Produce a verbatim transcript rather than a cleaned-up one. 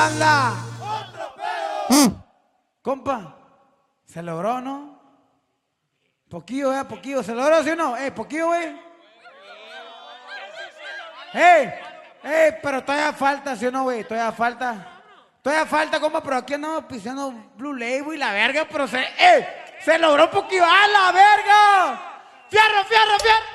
banda. Compa, se logró, ¿no? Poquillo, eh, poquillo. ¿Se logró, sí o no? Eh, poquillo, güey. Eh, eh, pero todavía falta, ¿sí o no, güey? Todavía falta. Todavía falta, compa, pero aquí andamos pisando Blue Label y la verga, pero se, eh, se logró poquillo. ¡A la verga! ¡Fierro, fierro, fierro!